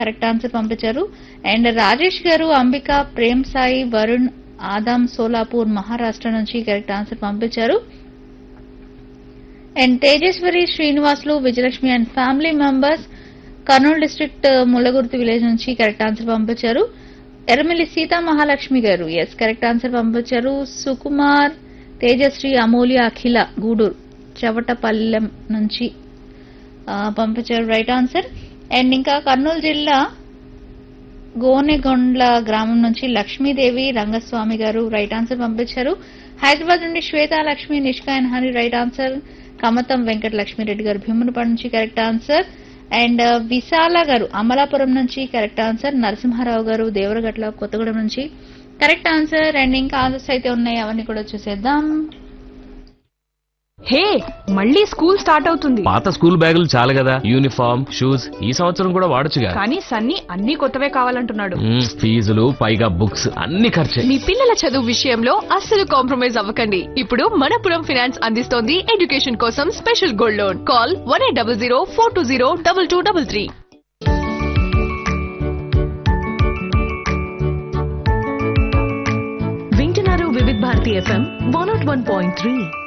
Correct answer పంపించారు. And Rajesh గారు అంబిక, ప్రేమ్ సాయి, వరుణ్, ఆదాం సోలాపూర్ మహారాష్ట్ర నుంచి కరెక్ట్ ఆన్సర్ పంపించారు. And Tejeswari, Srinivasulu, Vijayalakshmi and family members Kurnool district Mullagurthi village నుంచి కరెక్ట్ ఆన్సర్ పంపించారు. ఎర్రమిల్లి సీతా మహాలక్ష్మి గారు ఎస్ కరెక్ట్ ఆన్సర్ పంపించారు. సుకుమార్, తేజశ్రీ, అమూల్య, అఖిల గూడూరు చవటపల్లెం నుంచి పంపించారు రైట్ ఆన్సర్. అండ్ ఇంకా కర్నూలు జిల్లా గోనెగొండ్ల గ్రామం నుంచి లక్ష్మీదేవి రంగస్వామి గారు రైట్ ఆన్సర్ పంపించారు. హైదరాబాద్ నుండి శ్వేత, Lakshmi, Nishka and honey right answer. Kamatham Venkata Lakshmi Reddy గారు భీమునిపాడు నుంచి కరెక్ట్ ఆన్సర్. అండ్ విశాల గారు అమలాపురం నుంచి కరెక్ట్ ఆన్సర్. నరసింహారావు గారు దేవరగట్ల కొత్తగూడెం నుంచి కరెక్ట్ ఆన్సర్. అండ్ ఇంకా ఆన్సర్స్ అయితే ఉన్నాయి, అవన్నీ కూడా చూసేద్దాం. హే, మళ్ళీ స్కూల్ స్టార్ట్ అవుతుంది. పాత స్కూల్ బ్యాగులు చాలు కదా, యూనిఫామ్, షూస్ ఈ సంవత్సరం కూడా వాడొచ్చుగా. కానీ సన్నీ అన్ని కొత్తవే కావాలంటున్నాడు. ఫీజులు పైగా బుక్స్ అన్ని ఖర్చే. మీ పిల్లల చదువు విషయంలో అస్సలు కాంప్రమైజ్ అవ్వకండి. ఇప్పుడు మనపురం ఫైనాన్స్ అందిస్తోంది ఎడ్యుకేషన్ కోసం స్పెషల్ గోల్డ్ లోన్. కాల్ 1800 420 2233. వింటున్నారు వివిధ భారతి FM 101.3.